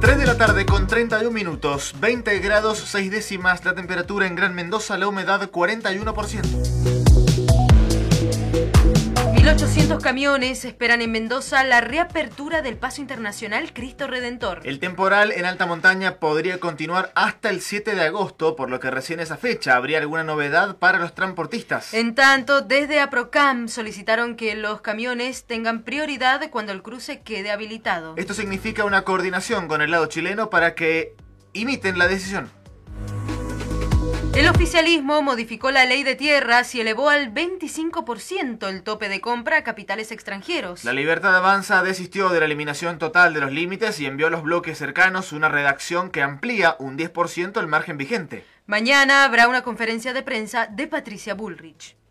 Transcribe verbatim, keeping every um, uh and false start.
tres de la tarde con treinta y un minutos, veinte grados seis décimas la temperatura en Gran Mendoza, la humedad cuarenta y uno por ciento. mil ochocientos camiones esperan en Mendoza la reapertura del paso internacional Cristo Redentor. El temporal en alta montaña podría continuar hasta el siete de agosto, por lo que recién esa fecha habría alguna novedad para los transportistas. En tanto, desde APROCAM solicitaron que los camiones tengan prioridad cuando el cruce quede habilitado. Esto significa una coordinación con el lado chileno para que imiten la decisión. El oficialismo modificó la ley de tierras y elevó al veinticinco por ciento el tope de compra a capitales extranjeros. La Libertad Avanza desistió de la eliminación total de los límites y envió a los bloques cercanos una redacción que amplía un diez por ciento el margen vigente. Mañana habrá una conferencia de prensa de Patricia Bullrich.